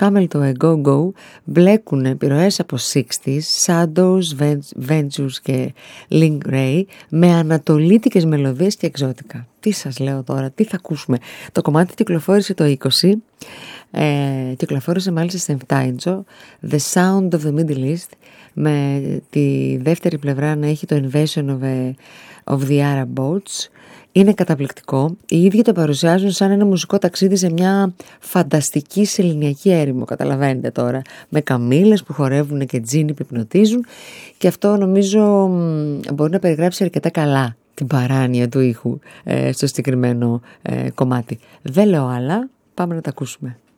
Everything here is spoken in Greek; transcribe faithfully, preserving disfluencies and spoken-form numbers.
Camel to a Go Go μπλέκουν επιρροές από εξήντα, Shadows, Ventures και Link Ray με ανατολίτικες μελωδίες και εξώτικα. Τι σας λέω τώρα, τι θα ακούσουμε? Το κομμάτι κυκλοφόρησε το είκοσι, ε, κυκλοφόρησε μάλιστα σε επτά ίντσο, The Sound of the Middle East, με τη δεύτερη πλευρά να έχει το Invasion of, a, of the Arab Boats. Είναι καταπληκτικό. Οι ίδιοι το παρουσιάζουν σαν ένα μουσικό ταξίδι σε μια φανταστική σεληνιακή έρημο, καταλαβαίνετε τώρα, με καμήλες που χορεύουν και τζίνι που υπνοτίζουν, και αυτό νομίζω μπορεί να περιγράψει αρκετά καλά την παράνοια του ήχου ε, στο συγκεκριμένο ε, κομμάτι. Δεν λέω άλλα, πάμε να τα ακούσουμε.